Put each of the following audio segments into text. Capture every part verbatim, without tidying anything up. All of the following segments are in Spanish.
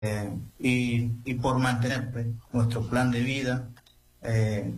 eh, y, y por mantener pues, nuestro plan de vida, eh,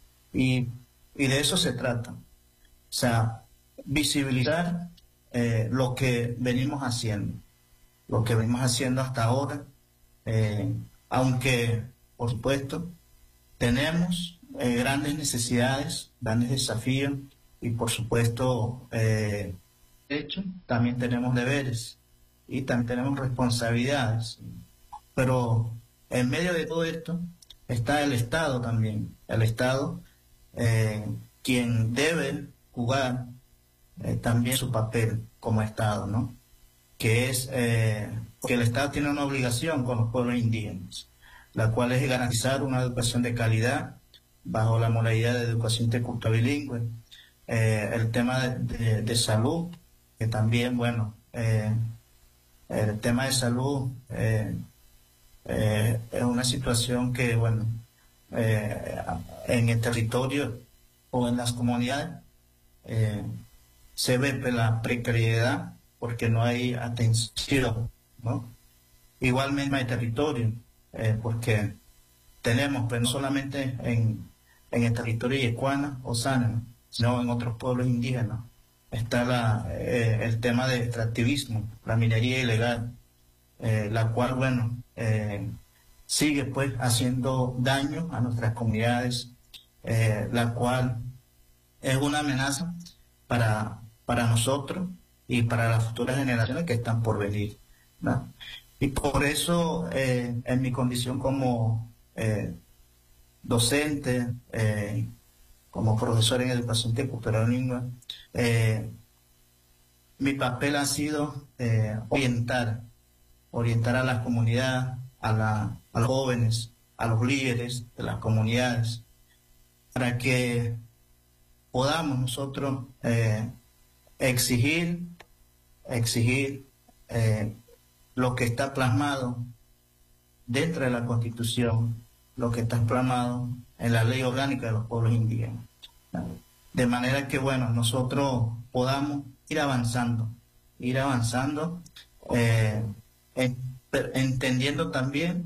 y, y de eso se trata. O sea, visibilizar eh, lo que venimos haciendo, lo que venimos haciendo hasta ahora, eh, aunque, por supuesto, tenemos eh, grandes necesidades, grandes desafíos y, por supuesto, eh, de hecho, también tenemos deberes y también tenemos responsabilidades. Pero en medio de todo esto está el Estado también. El Estado, eh, quien debe jugar eh, también su papel como Estado, ¿no? Que es eh, que el Estado tiene una obligación con los pueblos indígenas, la cual es garantizar una educación de calidad bajo la modalidad de educación intercultural bilingüe, eh, el tema de, de, de salud, que también, bueno, eh, el tema de salud eh, eh, es una situación que, bueno, eh, en el territorio o en las comunidades eh, se ve la precariedad porque no hay atención, ¿no? Igualmente hay territorio, eh, porque tenemos, pero no solamente en, en el territorio yecuana o sana, ¿no? Sino en otros pueblos indígenas. Está la, eh, el tema de extractivismo, la minería ilegal, eh, la cual, bueno, eh, sigue pues haciendo daño a nuestras comunidades, eh, la cual es una amenaza para, para nosotros y para las futuras generaciones que están por venir, ¿no? Y por eso, eh, en mi condición como eh, docente, eh, como profesor en educación intercultural bilingüe, eh, mi papel ha sido eh, orientar, orientar a la comunidad, a, la, a los jóvenes, a los líderes de las comunidades, para que podamos nosotros eh, exigir, exigir eh, lo que está plasmado dentro de la Constitución, lo que está plasmado en la Ley Orgánica de los Pueblos Indígenas. De manera que, bueno, nosotros podamos ir avanzando, ir avanzando, eh, en, entendiendo también,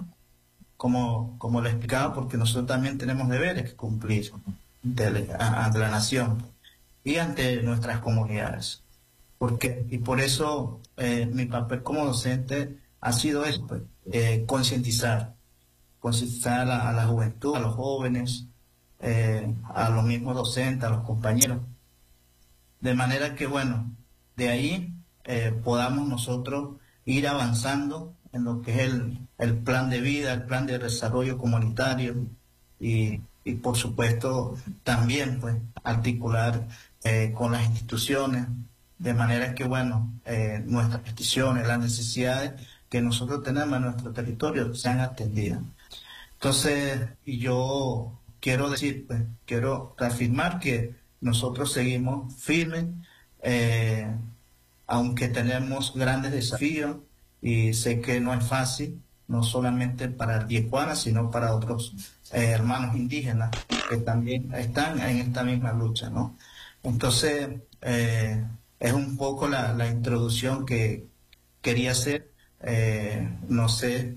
como, como lo explicaba, porque nosotros también tenemos deberes que cumplir de, ante la nación y ante nuestras comunidades. Porque, y por eso eh, mi papel como docente ha sido eso, pues, eh, concientizar, concientizar a la, a la juventud, a los jóvenes, eh, a los mismos docentes, a los compañeros, de manera que, bueno, de ahí eh, podamos nosotros ir avanzando en lo que es el, el plan de vida, el plan de desarrollo comunitario y, y por supuesto, también pues articular eh, con las instituciones, de manera que, bueno, eh, nuestras peticiones, las necesidades que nosotros tenemos en nuestro territorio sean atendidas. Entonces, y yo quiero decir, pues, quiero reafirmar que nosotros seguimos firmes, eh, aunque tenemos grandes desafíos, y sé que no es fácil, no solamente para el yecuana, sino para otros eh, hermanos indígenas que también están en esta misma lucha, ¿no? Entonces, eh, es un poco la, la introducción que quería hacer. Eh, no sé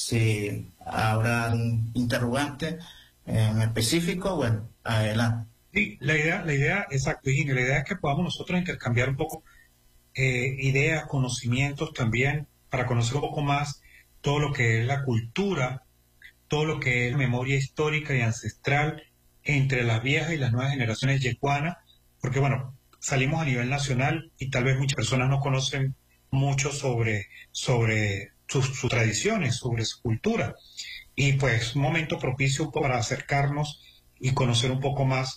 si habrá un interrogante en específico. Bueno, adelante. Sí, la idea, la idea, exacto, Higinio, la idea es que podamos nosotros intercambiar un poco eh, ideas, conocimientos también, para conocer un poco más todo lo que es la cultura, todo lo que es la memoria histórica y ancestral entre las viejas y las nuevas generaciones yecuanas, porque bueno, salimos a nivel nacional y tal vez muchas personas no conocen mucho sobre, sobre sus, sus tradiciones, sobre su cultura. Y pues un momento propicio para acercarnos y conocer un poco más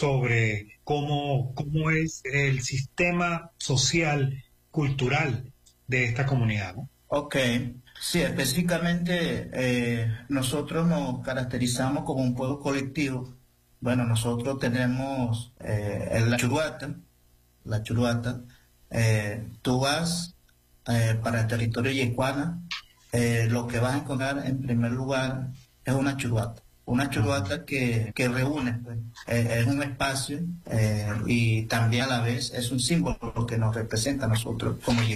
sobre cómo, cómo es el sistema social, cultural de esta comunidad, ¿no? Ok, sí, específicamente eh, nosotros nos caracterizamos como un pueblo colectivo. Bueno, nosotros tenemos eh, la churuata, la churuata. Eh, tú vas eh, para el territorio yecuana, eh, lo que vas a encontrar en primer lugar es una churuata. Una churuata que, que reúne, pues, eh, es un espacio eh, y también a la vez es un símbolo que nos representa a nosotros como yecuanas.